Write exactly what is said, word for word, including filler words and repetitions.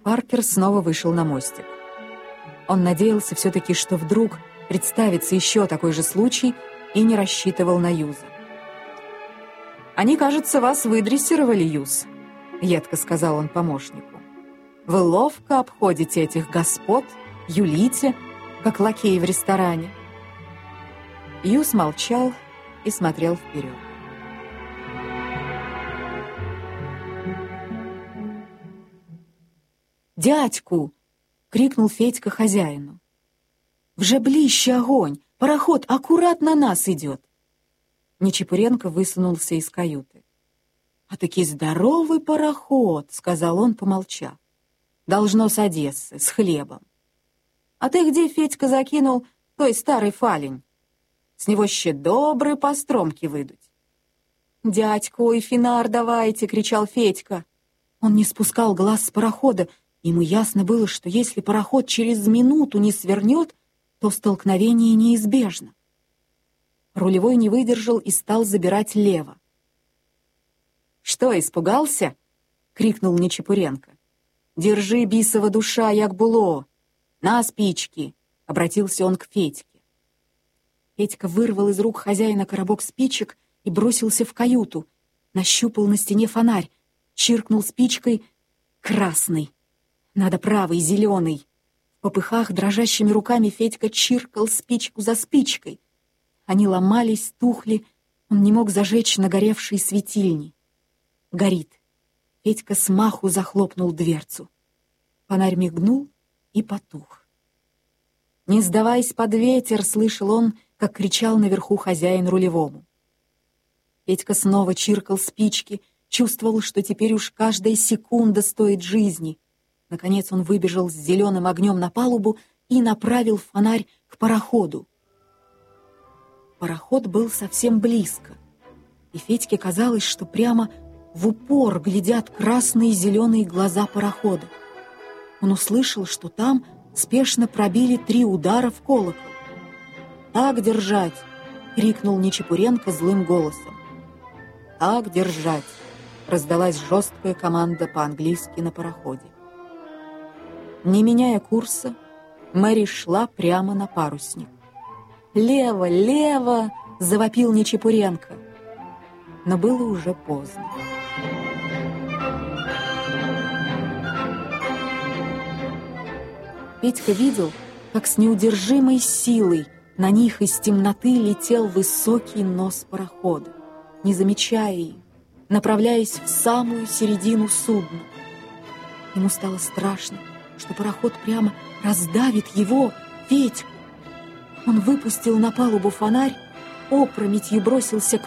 Паркер снова вышел на мостик. Он надеялся все-таки, что вдруг представится еще такой же случай, и не рассчитывал на Юза. «Они, кажется, вас выдрессировали, Юз», — едко сказал он помощнику. «Вы ловко обходите этих господ, юлите, как лакеи в ресторане». Юз молчал и смотрел вперед. «Дядьку!» — крикнул Федька хозяину. «Вже ближе огонь! Пароход аккурат на нас идет!» Нечипуренко высунулся из каюты. «А таки здоровый пароход!» — сказал он, помолчав. «Должно с Одессы, с хлебом. А ты где, Федька, закинул той старый фалень? С него ще добрые постромки выйдуть». «Дядьку, и финар давайте!» — кричал Федька. Он не спускал глаз с парохода. Ему ясно было, что если пароход через минуту не свернет, то столкновение неизбежно. Рулевой не выдержал и стал забирать лево. «Что, испугался?» — крикнул Нечипуренко. «Держи, бисова душа, як було! На спички!» — обратился он к Федьке. Федька вырвал из рук хозяина коробок спичек и бросился в каюту. Нащупал на стене фонарь, чиркнул спичкой. Красный. Надо правый, зеленый. В попыхах дрожащими руками Федька чиркал спичку за спичкой. Они ломались, тухли. Он не мог зажечь нагоревшие светильни. Горит. Федька смаху захлопнул дверцу. Фонарь мигнул и потух. «Не сдавайся под ветер!» — слышал он, как кричал наверху хозяин рулевому. Федька снова чиркал спички, чувствовал, что теперь уж каждая секунда стоит жизни. Наконец он выбежал с зеленым огнем на палубу и направил фонарь к пароходу. Пароход был совсем близко, и Федьке казалось, что прямо в упор глядят красные и зеленые глаза парохода. Он услышал, что там спешно пробили три удара в колокол. «Так держать!» — крикнул Нечипуренко злым голосом. «Так держать!» — раздалась жесткая команда по-английски на пароходе. Не меняя курса, Мэри шла прямо на парусник. «Лево, лево!» — завопил Нечипуренко. Но было уже поздно. Петька видел, как с неудержимой силой на них из темноты летел высокий нос парохода, не замечая их, направляясь в самую середину судна. Ему стало страшно, что пароход прямо раздавит его, Федьку. Он выпустил на палубу фонарь, опрометью бросился к